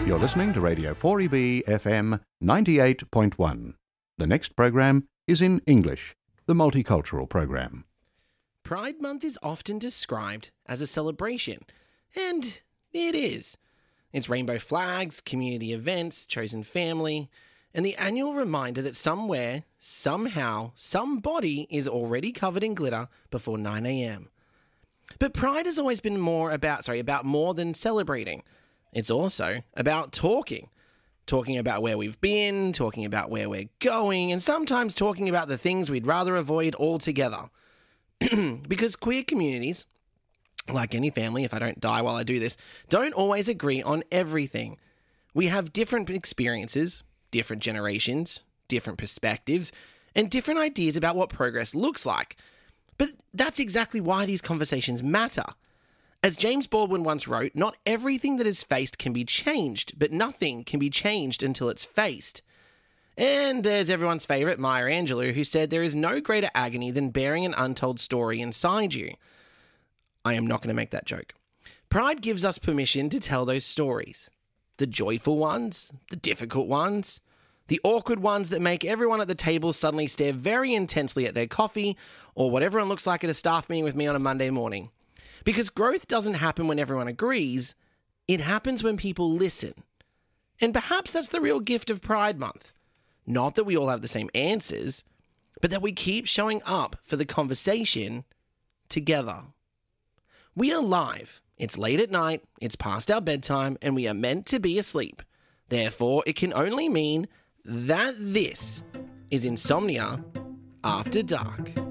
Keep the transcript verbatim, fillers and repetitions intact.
You're listening to Radio four E B F M ninety-eight point one. The next program is in English, the multicultural program. Pride Month is often described as a celebration, and it is. It's rainbow flags, community events, chosen family, and the annual reminder that somewhere, somehow, somebody is already covered in glitter before nine a.m. But Pride has always been more about, sorry, about more than celebrating. It's also about talking. Talking about where we've been, talking about where we're going, and sometimes talking about the things we'd rather avoid altogether. Because queer communities, like any family, if I don't die while I do this, don't always agree on everything. We have different experiences, different generations, different perspectives, and different ideas about what progress looks like. But that's exactly why these conversations matter. As James Baldwin once wrote, not everything that is faced can be changed, but nothing can be changed until it's faced. And there's everyone's favourite Maya Angelou, who said there is no greater agony than bearing an untold story inside you. I am not going to make that joke. Pride gives us permission to tell those stories. The joyful ones, the difficult ones, the awkward ones that make everyone at the table suddenly stare very intensely at their coffee, or what everyone looks like at a staff meeting with me on a Monday morning. Because growth doesn't happen when everyone agrees, it happens when people listen. And perhaps that's the real gift of Pride Month. Not that we all have the same answers, but that we keep showing up for the conversation together. We are live. It's late at night, it's past our bedtime, and we are meant to be asleep. Therefore, it can only mean that this is Insomnia After Dark.